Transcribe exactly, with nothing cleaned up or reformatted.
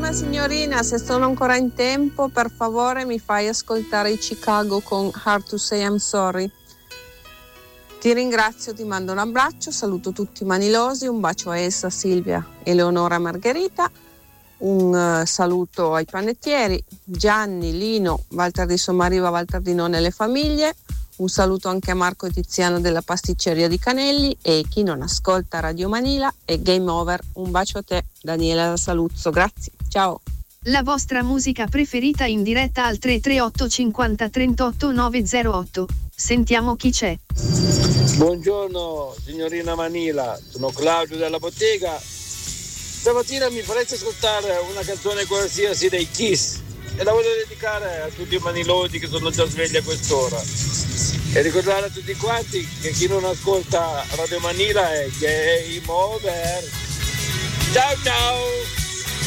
Buongiorno signorina, se sono ancora in tempo, per favore mi fai ascoltare i Chicago con Hard to Say I'm Sorry. Ti ringrazio, ti mando un abbraccio, saluto tutti i manilosi, un bacio a Elsa, Silvia, Eleonora, Margherita, un uh, saluto ai panettieri, Gianni, Lino, Walter di Sommariva, Walter di Non e le famiglie, un saluto anche a Marco e Tiziano della pasticceria di Canelli e chi non ascolta Radio Manila e Game Over. Un bacio a te, Daniela da Saluzzo, grazie, ciao. La vostra musica preferita in diretta al tre tre otto cinquanta trentotto nove zero otto. Sentiamo chi c'è. Buongiorno signorina Manila, sono Claudio della bottega. Stamattina mi faresti ascoltare una canzone qualsiasi dei Kiss e la voglio dedicare a tutti i manilosi che sono già svegli a quest'ora e ricordare a tutti quanti che chi non ascolta Radio Manila è Game Over. Ciao ciao.